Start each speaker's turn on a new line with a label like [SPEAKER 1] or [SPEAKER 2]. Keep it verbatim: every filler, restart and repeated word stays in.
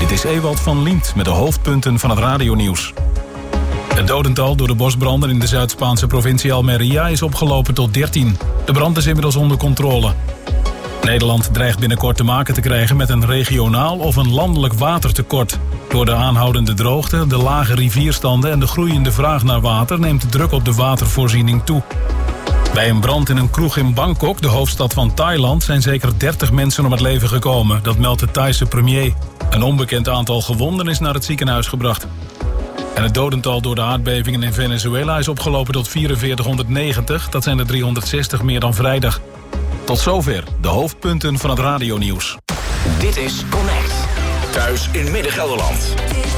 [SPEAKER 1] Dit is Ewald van Liemt met de hoofdpunten van het radionieuws. Het dodental door de bosbranden in de Zuid-Spaanse provincie Almería is opgelopen tot dertien. De brand is inmiddels onder controle. Nederland dreigt binnenkort te maken te krijgen met een regionaal of een landelijk watertekort. Door de aanhoudende droogte, de lage rivierstanden en de groeiende vraag naar water neemt de druk op de watervoorziening toe. Bij een brand in een kroeg in Bangkok, de hoofdstad van Thailand, zijn zeker dertig mensen om het leven gekomen. Dat meldt de Thaise premier. Een onbekend aantal gewonden is naar het ziekenhuis gebracht. En het dodental door de aardbevingen in Venezuela is opgelopen tot vierenveertighonderdnegentig. Dat zijn er driehonderdzestig meer dan vrijdag. Tot zover de hoofdpunten van het radionieuws.
[SPEAKER 2] Dit is Connect. Thuis in Midden-Gelderland.